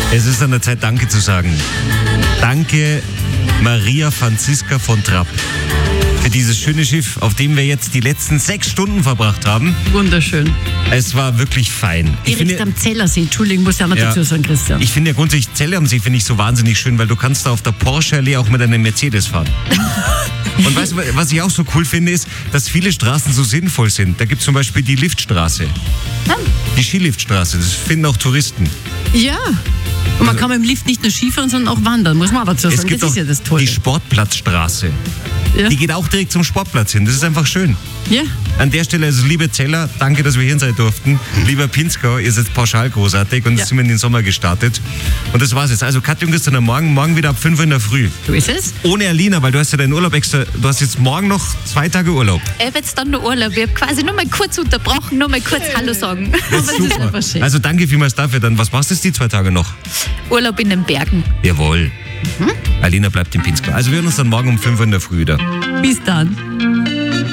Es ist an der Zeit, Danke zu sagen. Danke, Maria Franziska von Trapp, für dieses schöne Schiff, auf dem wir jetzt die letzten 6 Stunden verbracht haben. Wunderschön. Es war wirklich fein. Direkt am Zellersee, Entschuldigung, muss ich auch noch dazu sagen, Christian. Ich finde ja grundsätzlich Zelle am See finde ich so wahnsinnig schön, weil du kannst da auf der Porsche Allee auch mit einem Mercedes fahren. Und weißt du, was ich auch so cool finde, ist, dass viele Straßen so sinnvoll sind. Da gibt es zum Beispiel die Liftstraße. Die Skiliftstraße, das finden auch Touristen. Ja. Und man kann mit dem Lift nicht nur Skifahren, sondern auch wandern, muss man auch dazu sagen. Es gibt das ist ja das Tolle. Die Sportplatzstraße. Ja. Die geht auch direkt zum Sportplatz hin. Das ist einfach schön. Ja. An der Stelle, also liebe Zeller, danke, dass wir hier sein durften. Lieber Pinzgau, ihr seid pauschal großartig und jetzt sind wir in den Sommer gestartet. Und das war's jetzt. Also Katja und Christian, morgen wieder ab 5 Uhr in der Früh. So ist es. Ohne Alina, weil du hast ja deinen Urlaub extra, du hast jetzt morgen noch 2 Tage Urlaub. Ich habe jetzt dann noch Urlaub. Ich habe quasi nur mal kurz unterbrochen, nur mal kurz Hallo sagen. Das ist super. einfach schön. Also danke vielmals dafür. Dann, was machst du jetzt die 2 Tage noch? Urlaub in den Bergen. Jawohl. Alina bleibt im Pinzgau. Also wir hören uns dann morgen um 5 Uhr in der Früh wieder. Bis dann.